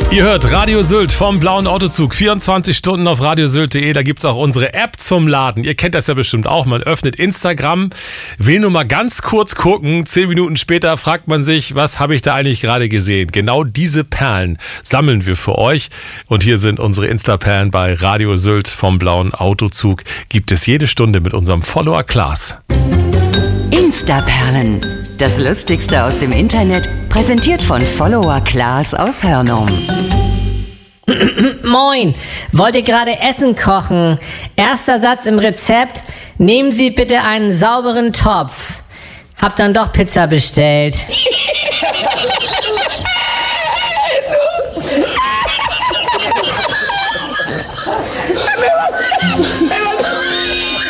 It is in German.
Ihr hört Radio Sylt vom blauen Autozug, 24 Stunden auf radiosylt.de, da gibt's auch unsere App zum Laden. Ihr kennt das ja bestimmt auch, man öffnet Instagram, will nur mal ganz kurz gucken, 10 Minuten später fragt man sich, was habe ich da eigentlich gerade gesehen? Genau diese Perlen sammeln wir für euch und hier sind unsere Insta-Perlen bei Radio Sylt vom blauen Autozug. Gibt es jede Stunde mit unserem Follower Klaas. Insta-Perlen. Das Lustigste aus dem Internet, präsentiert von Follower Klaas aus Hörnum. Moin, wollte gerade Essen kochen. Erster Satz im Rezept, nehmen Sie bitte einen sauberen Topf. Hab dann doch Pizza bestellt.